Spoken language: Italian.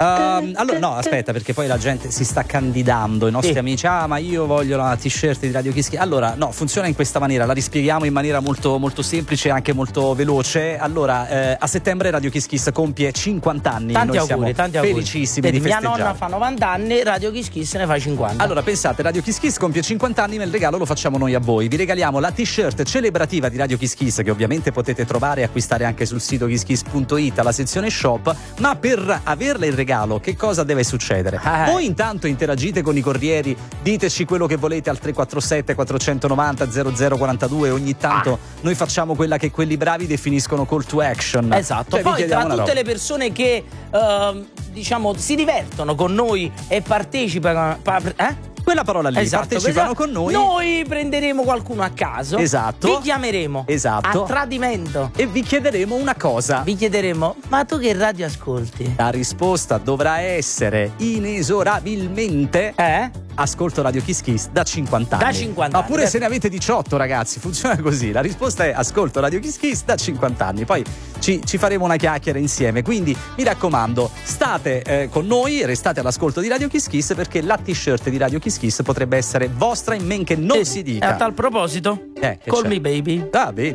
Allora no, aspetta, perché poi la gente si sta candidando, i nostri amici, ma io voglio la t-shirt di Radio Kiss Kiss. Allora no, funziona in questa maniera, la rispieghiamo in maniera molto, molto semplice e anche molto veloce. Allora a settembre Radio Kiss Kiss compie 50 anni. Tanti noi auguri, siamo felicissimi di mia festeggiare. nonna fa 90 anni, Radio Kiss Kiss ne fa 50. Allora pensate, Radio Kiss Kiss compie 50 anni, ma il regalo lo facciamo noi a voi. Vi regaliamo la t-shirt celebrativa di Radio Kiss Kiss, che ovviamente potete trovare e acquistare anche sul sito kisskiss.it alla sezione shop. Ma per averla in regalo, che cosa deve succedere? Voi intanto interagite con i corrieri, diteci quello che volete al 347 490 0042. Ogni tanto noi facciamo quella che quelli bravi definiscono call to action. Esatto, cioè, poi tra tutte le persone che diciamo si divertono con noi e partecipano, quella parola lì, esatto, partecipano con noi. Noi prenderemo qualcuno a caso. Esatto. Vi chiameremo. Esatto. A tradimento. E vi chiederemo una cosa. Vi chiederemo: ma tu che radio ascolti? La risposta dovrà essere inesorabilmente ascolto Radio Kiss Kiss da 50 anni. Da 50 anni. Ma pure anni. se ne avete 18, ragazzi, funziona così. La risposta è ascolto Radio Kiss Kiss da 50 anni. Poi ci faremo una chiacchiera insieme. Quindi mi raccomando, state con noi, restate all'ascolto di Radio Kiss Kiss, perché la t-shirt di Radio Kiss Kiss potrebbe essere vostra in men che non si dica. E a tal proposito, call me baby. Ah, bene.